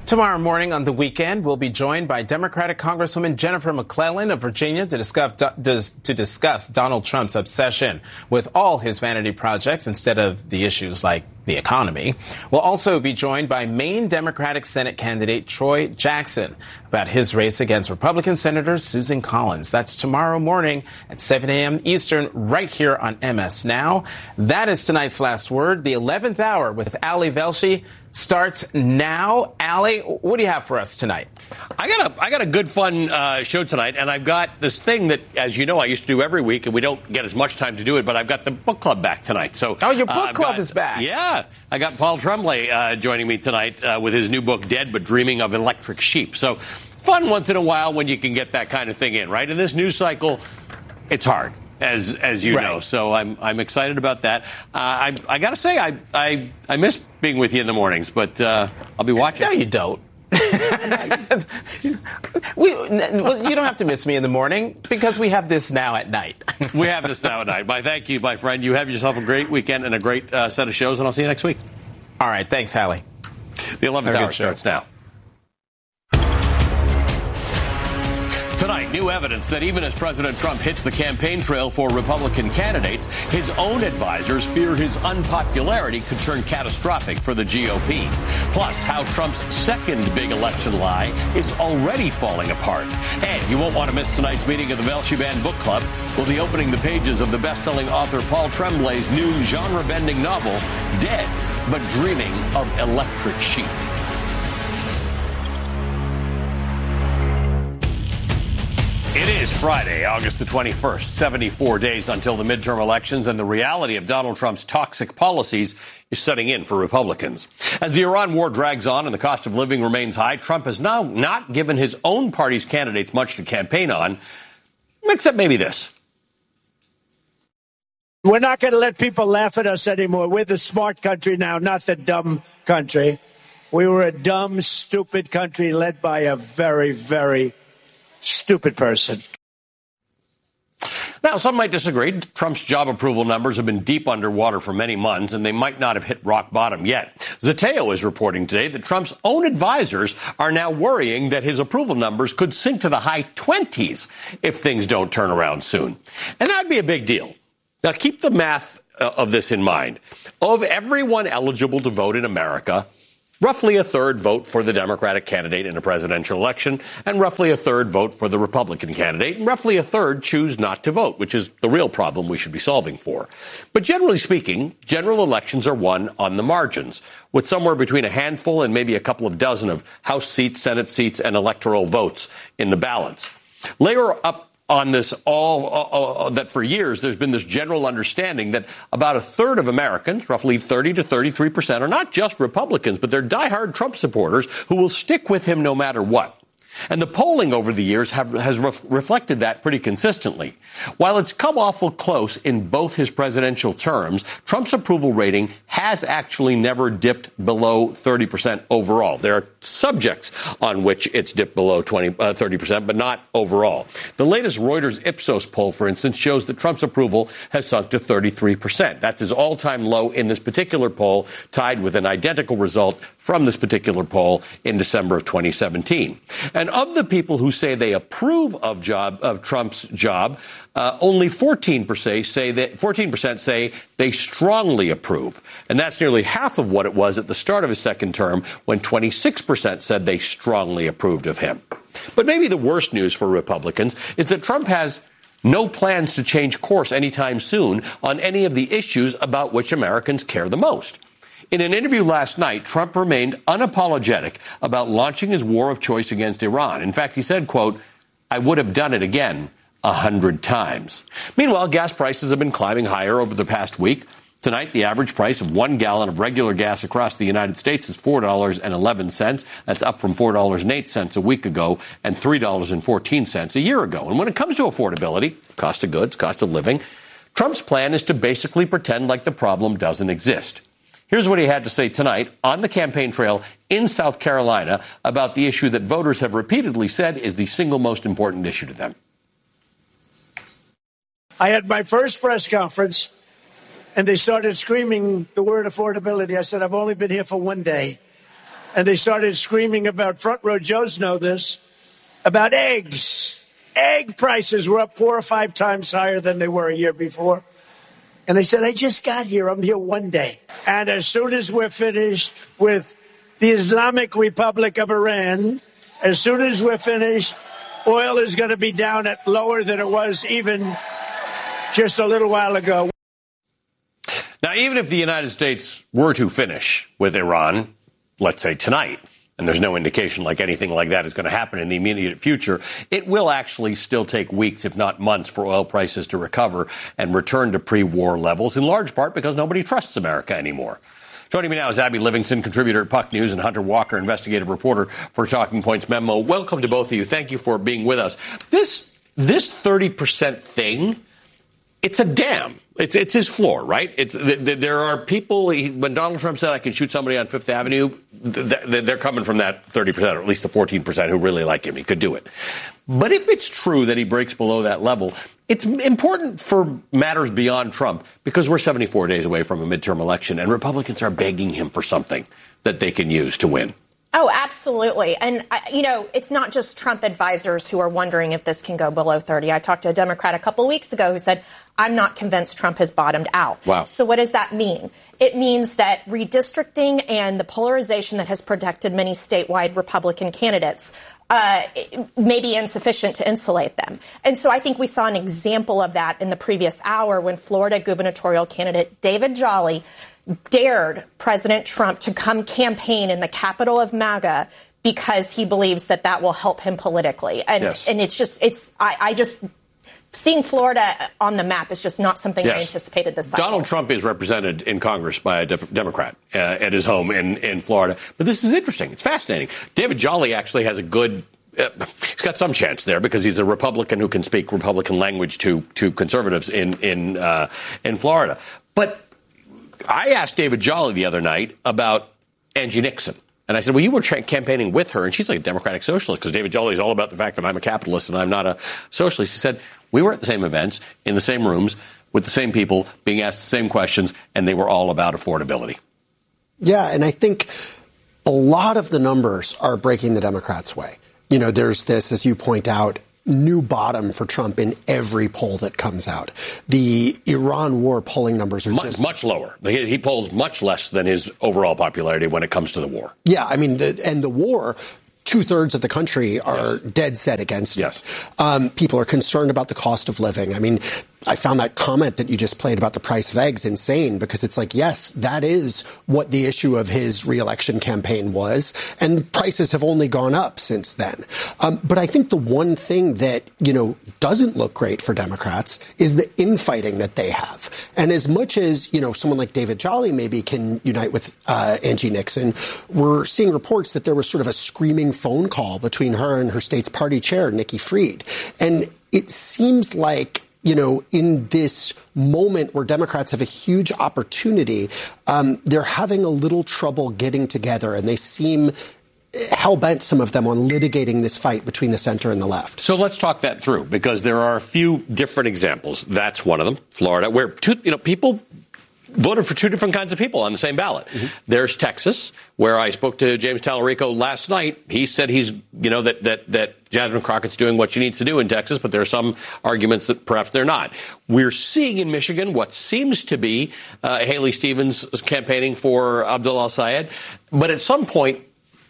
Tomorrow morning on The Weekend, we'll be joined by Democratic Congresswoman Jennifer McClellan of Virginia to discuss Donald Trump's obsession with all his vanity projects instead of the issues like the economy. We'll also be joined by Maine Democratic Senate candidate Troy Jackson about his race against Republican Senator Susan Collins. That's tomorrow morning at 7 a.m. Eastern, right here on MS Now. That is tonight's Last Word. The 11th hour with Ali Velshi starts now. Ali, what do you have for us tonight? I got a good, fun show tonight, and I've got this thing that, as you know, I used to do every week, and we don't get as much time to do it, but I've got the book club back tonight. So, your book club is back. Yeah. I got Paul Tremblay joining me tonight with his new book, Dead But Dreaming of Electric Sheep. So fun once in a while when you can get that kind of thing in, right? In this news cycle, it's hard. As you know, so I'm excited about that. I got to say, I miss being with you in the mornings, but I'll be watching. No, you don't. You don't have to miss me in the morning because we have this now at night. We have this now at night. Thank you, my friend. You have yourself a great weekend and a great set of shows, and I'll see you next week. All right. Thanks, Hallie. The 11th hour starts now. Tonight, new evidence that even as President Trump hits the campaign trail for Republican candidates, his own advisors fear his unpopularity could turn catastrophic for the GOP. Plus, how Trump's second big election lie is already falling apart. And you won't want to miss tonight's meeting of the Velshi Band Book Club. We'll be opening the pages of the best-selling author Paul Tremblay's new genre-bending novel, Dead But Dreaming of Electric Sheep. It is Friday, August the 21st, 74 days until the midterm elections, and the reality of Donald Trump's toxic policies is setting in for Republicans. As the Iran war drags on and the cost of living remains high, Trump has now not given his own party's candidates much to campaign on, except maybe this. We're not going to let people laugh at us anymore. We're the smart country now, not the dumb country. We were a dumb, stupid country led by a very, very stupid person. Now, some might disagree. Trump's job approval numbers have been deep underwater for many months, and they might not have hit rock bottom yet. Zeteo is reporting today that Trump's own advisors are now worrying that his approval numbers could sink to the high 20s if things don't turn around soon. And that'd be a big deal. Now, keep the math of this in mind. Of everyone eligible to vote in America, roughly a third vote for the Democratic candidate in a presidential election, and roughly a third vote for the Republican candidate, and roughly a third choose not to vote, which is the real problem we should be solving for. But generally speaking, general elections are won on the margins, with somewhere between a handful and maybe a couple of dozen of House seats, Senate seats, and electoral votes in the balance. Layer up on this that for years there's been this general understanding that about a third of Americans, roughly 30 to 33%, are not just Republicans, but they're diehard Trump supporters who will stick with him no matter what. And the polling over the years has reflected that pretty consistently. While it's come awful close in both his presidential terms, Trump's approval rating has actually never dipped below 30% overall. There are subjects on which it's dipped below 30%, but not overall. The latest Reuters Ipsos poll, for instance, shows that Trump's approval has sunk to 33%. That's his all-time low in this particular poll, tied with an identical result from this particular poll in December of 2017. And of the people who say they approve of Trump's job, only 14% say they strongly approve. And that's nearly half of what it was at the start of his second term, when 26% said they strongly approved of him. But maybe the worst news for Republicans is that Trump has no plans to change course anytime soon on any of the issues about which Americans care the most. In an interview last night, Trump remained unapologetic about launching his war of choice against Iran. In fact, he said, quote, "I would have done it again 100 times. Meanwhile, gas prices have been climbing higher over the past week. Tonight, the average price of 1 gallon of regular gas across the United States is $4.11. That's up from $4.08 a week ago and $3.14 a year ago. And when it comes to affordability, cost of goods, cost of living, Trump's plan is to basically pretend like the problem doesn't exist. Here's what he had to say tonight on the campaign trail in South Carolina about the issue that voters have repeatedly said is the single most important issue to them. I had my first press conference, and they started screaming the word affordability. I said, I've only been here for one day. and they started screaming about, front row Joes know this, about eggs. Egg prices were up 4 or 5 times higher than they were a year before. And I said, I just got here. I'm here one day. And as soon as we're finished with the Islamic Republic of Iran, as soon as we're finished, oil is going to be down at lower than it was even just a little while ago. Now, even if the United States were to finish with Iran, let's say tonight, and there's no indication like anything like that is going to happen in the immediate future, it will actually still take weeks, if not months, for oil prices to recover and return to pre-war levels, in large part because nobody trusts America anymore. Joining me now is Abby Livingston, contributor at Puck News, and Hunter Walker, investigative reporter for Talking Points Memo. Welcome to both of you. Thank you for being with us. This 30% thing, it's a dam. It's his floor, right? There are people, when Donald Trump said I can shoot somebody on Fifth Avenue, they're coming from that 30%, or at least the 14% who really like him. He could do it. But if it's true that he breaks below that level, it's important for matters beyond Trump because we're 74 days away from a midterm election and Republicans are begging him for something that they can use to win. Oh, absolutely. And, it's not just Trump advisors who are wondering if this can go below 30. I talked to a Democrat a couple weeks ago who said, I'm not convinced Trump has bottomed out. Wow. So what does that mean? It means that redistricting and the polarization that has protected many statewide Republican candidates may be insufficient to insulate them. And so I think we saw an example of that in the previous hour when Florida gubernatorial candidate David Jolly dared President Trump to come campaign in the capital of MAGA because he believes that will help him politically. And, yes. And I just seeing Florida on the map is just not something I anticipated this cycle. Donald Trump is represented in Congress by a Democrat at his home in Florida. But this is interesting. It's fascinating. David Jolly actually has a good he's got some chance there because he's a Republican who can speak Republican language to conservatives in Florida. But I asked David Jolly the other night about Angie Nixon. And I said, well, you were campaigning with her, and she's like a Democratic socialist, because David Jolly is all about the fact that I'm a capitalist and I'm not a socialist. He said, we were at the same events, in the same rooms, with the same people, being asked the same questions, and they were all about affordability. Yeah, and I think a lot of the numbers are breaking the Democrats' way. You know, there's this, as you point out, new bottom for Trump in every poll that comes out. The Iran war polling numbers are much lower. He polls much less than his overall popularity when it comes to the war. Yeah, I mean, and the war, 2/3 of the country are dead set against it. Yes. People are concerned about the cost of living. I mean, I found that comment that you just played about the price of eggs insane because it's like, yes, that is what the issue of his reelection campaign was. And prices have only gone up since then. But I think the one thing that, doesn't look great for Democrats is the infighting that they have. And as much as, someone like David Jolly maybe can unite with Angie Nixon, we're seeing reports that there was sort of a screaming phone call between her and her state's party chair, Nikki Fried. And it seems like, in this moment where Democrats have a huge opportunity, they're having a little trouble getting together, and they seem hell-bent, some of them, on litigating this fight between the center and the left. So let's talk that through, because there are a few different examples. That's one of them, Florida, where people voted for two different kinds of people on the same ballot. Mm-hmm. There's Texas, where I spoke to James Tallarico last night. He said he's, that Jasmine Crockett's doing what she needs to do in Texas, but there are some arguments that perhaps they're not. We're seeing in Michigan what seems to be Haley Stevens campaigning for Abdul al-Sayed. But at some point,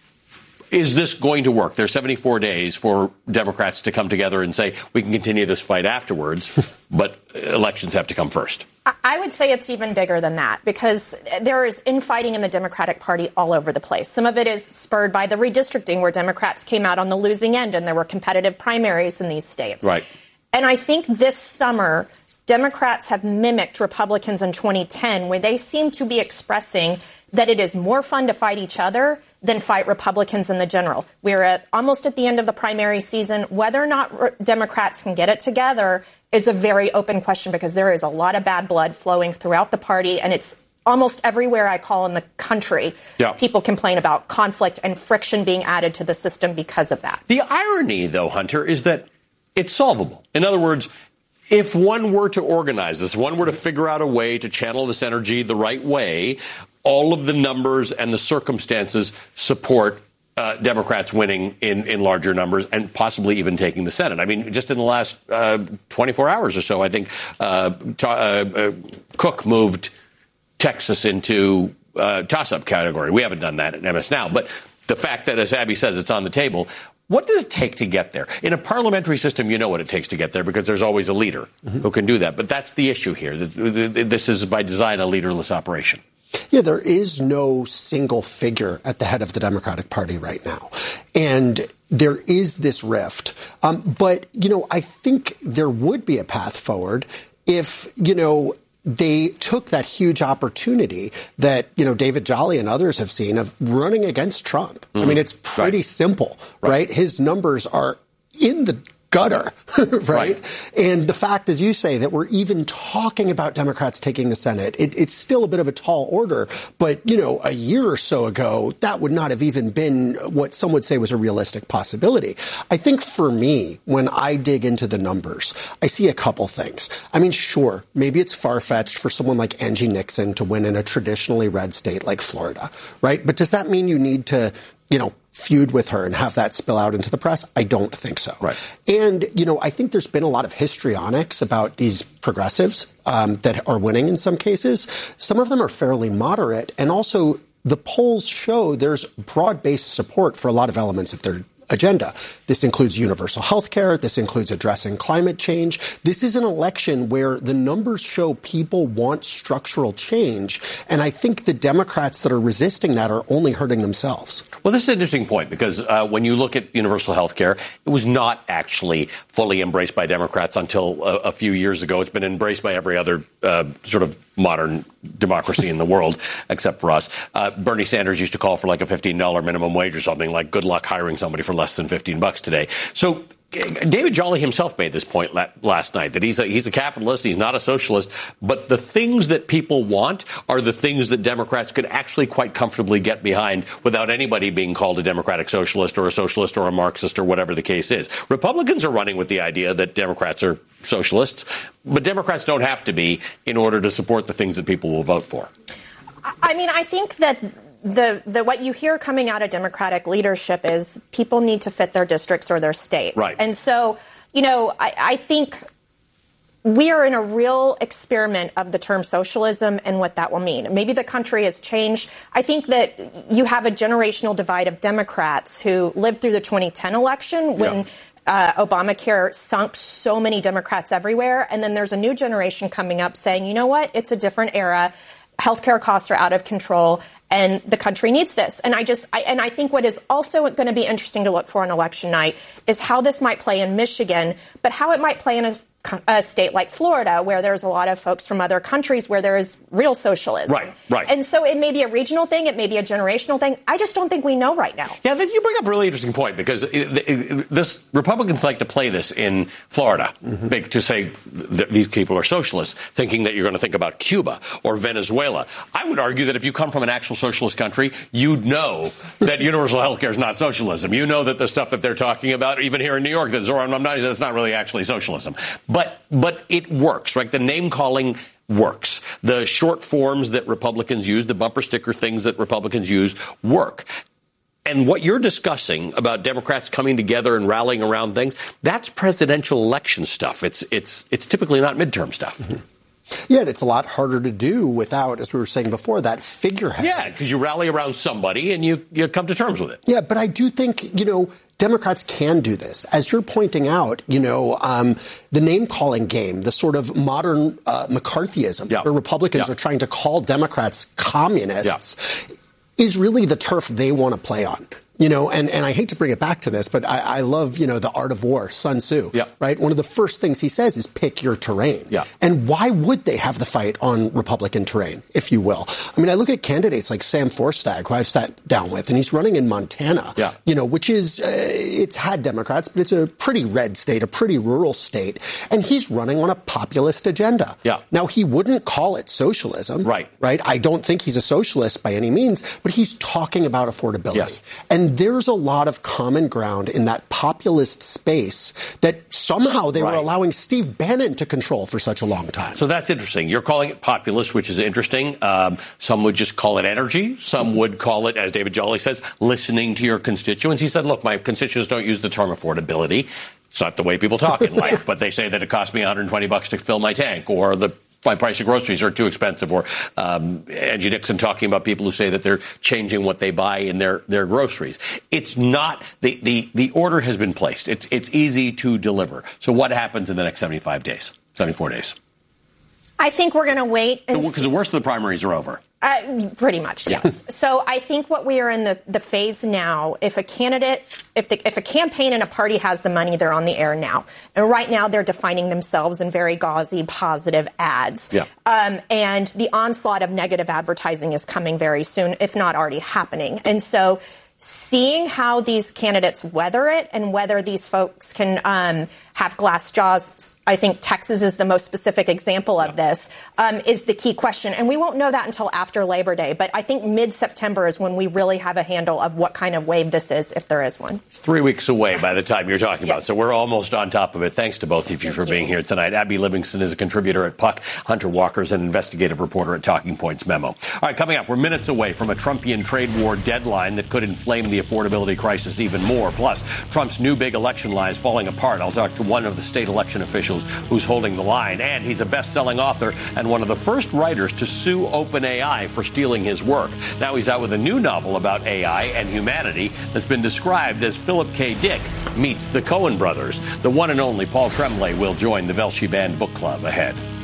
is this going to work? There's 74 days for Democrats to come together and say, we can continue this fight afterwards, but elections have to come first. I would say it's even bigger than that, because there is infighting in the Democratic Party all over the place. Some of it is spurred by the redistricting, where Democrats came out on the losing end and there were competitive primaries in these states. Right. And I think this summer, Democrats have mimicked Republicans in 2010, where they seem to be expressing that it is more fun to fight each other than fight Republicans in the general. We're almost at the end of the primary season. Whether or not Democrats can get it together is a very open question, because there is a lot of bad blood flowing throughout the party, and it's almost everywhere I call in the country. Yeah. People complain about conflict and friction being added to the system because of that. The irony, though, Hunter, is that it's solvable. In other words, if one were to organize this, one were to figure out a way to channel this energy the right way, all of the numbers and the circumstances support Democrats winning in larger numbers and possibly even taking the Senate. I mean, just in the last 24 hours or so, I think Cook moved Texas into toss-up category. We haven't done that at MS Now. But the fact that, as Abby says, it's on the table, what does it take to get there? In a parliamentary system, you know what it takes to get there because there's always a leader who can do that. But that's the issue here. This is, by design, a leaderless operation. Yeah, there is no single figure at the head of the Democratic Party right now. And there is this rift. But, I think there would be a path forward if, they took that huge opportunity that, David Jolly and others have seen of running against Trump. I mean, it's pretty simple, right? His numbers are in the gutter, right? And the fact, as you say, that we're even talking about Democrats taking the Senate, it's still a bit of a tall order. But, a year or so ago, that would not have even been what some would say was a realistic possibility. I think for me, when I dig into the numbers, I see a couple things. I mean, sure, maybe it's far-fetched for someone like Angie Nixon to win in a traditionally red state like Florida, right? But does that mean you need to, feud with her and have that spill out into the press? I don't think so. Right. And, I think there's been a lot of histrionics about these progressives that are winning in some cases. Some of them are fairly moderate. And also, the polls show there's broad-based support for a lot of elements of their agenda. This includes universal health care. This includes addressing climate change. This is an election where the numbers show people want structural change. And I think the Democrats that are resisting that are only hurting themselves. Well, this is an interesting point because when you look at universal health care, it was not actually fully embraced by Democrats until a few years ago. It's been embraced by every other sort of modern democracy in the world, except for us. Bernie Sanders used to call for like a $15 minimum wage or something, like good luck hiring somebody for less than $15 today. So David Jolly himself made this point last night, that he's a capitalist, he's not a socialist, but the things that people want are the things that Democrats could actually quite comfortably get behind without anybody being called a democratic socialist or a Marxist or whatever the case is. Republicans are running with the idea that Democrats are socialists, but Democrats don't have to be in order to support the things that people will vote for. I mean, I think that the what you hear coming out of Democratic leadership is people need to fit their districts or their states. Right. And so, I think we are in a real experiment of the term socialism and what that will mean. Maybe the country has changed. I think that you have a generational divide of Democrats who lived through the 2010 election when Obamacare sunk so many Democrats everywhere. And then there's a new generation coming up saying, you know what, it's a different era. Healthcare costs are out of control, and the country needs this. And I think what is also going to be interesting to look for on election night is how this might play in Michigan, but how it might play in a state like Florida, where there's a lot of folks from other countries where there is real socialism. Right. And so it may be a regional thing, it may be a generational thing. I just don't think we know right now. Yeah, you bring up a really interesting point because this Republicans like to play this in Florida to say these people are socialists, thinking that you're going to think about Cuba or Venezuela. I would argue that if you come from an actual socialist country, you'd know that universal health care is not socialism. You know that the stuff that they're talking about, even here in New York, that's not really actually socialism. But it works, right? The name calling works. The short forms that Republicans use, the bumper sticker things that Republicans use, work. And what you're discussing about Democrats coming together and rallying around things, that's presidential election stuff. It's typically not midterm stuff. Yeah, and it's a lot harder to do without, as we were saying before, that figurehead. Yeah, because you rally around somebody and you come to terms with it. Yeah, but I do think, Democrats can do this. As you're pointing out, the name-calling game, the sort of modern McCarthyism, where Republicans are trying to call Democrats communists, is really the turf they want to play on. And I hate to bring it back to this, but I love, The Art of War, Sun Tzu, right? One of the first things he says is pick your terrain. Yeah. And why would they have the fight on Republican terrain, if you will? I mean, I look at candidates like Sam Forstag, who I've sat down with, and he's running in Montana, which is, it's had Democrats, but it's a pretty red state, a pretty rural state. And he's running on a populist agenda. Yeah. Now, he wouldn't call it socialism. Right. I don't think he's a socialist by any means, but he's talking about affordability. Yes. And And there's a lot of common ground in that populist space that somehow they were allowing Steve Bannon to control for such a long time. So that's interesting. You're calling it populist, which is interesting. Some would just call it energy. Some would call it, as David Jolly says, listening to your constituents. He said, look, my constituents don't use the term affordability. It's not the way people talk in life, but they say that it cost me $120 to fill my tank, or my price of groceries are too expensive, or Angie Dixon talking about people who say that they're changing what they buy in their groceries. It's not the order has been placed. It's easy to deliver. So what happens in the next 74 days? I think we're going to wait. Because the worst of the primaries are over. Pretty much, yes. So I think what we are in the phase now, if a campaign and a party has the money, they're on the air now. And right now they're defining themselves in very gauzy, positive ads. Yeah. And the onslaught of negative advertising is coming very soon, if not already happening. And so seeing how these candidates weather it and whether these folks can have glass jaws, I think Texas is the most specific example of this, is the key question. And we won't know that until after Labor Day. But I think mid-September is when we really have a handle of what kind of wave this is, if there is one. It's 3 weeks away by the time you're talking about. So we're almost on top of it. Thanks to both of you for being here tonight. Abby Livingston is a contributor at Puck. Hunter Walker is an investigative reporter at Talking Points Memo. All right, coming up, we're minutes away from a Trumpian trade war deadline that could inflame the affordability crisis even more. Plus, Trump's new big election lie is falling apart. I'll talk to one of the state election officials who's holding the line. And he's a best-selling author and one of the first writers to sue OpenAI for stealing his work. Now he's out with a new novel about AI and humanity that's been described as Philip K. Dick meets the Coen brothers. The one and only Paul Tremblay will join the Velshi Band Book Club ahead.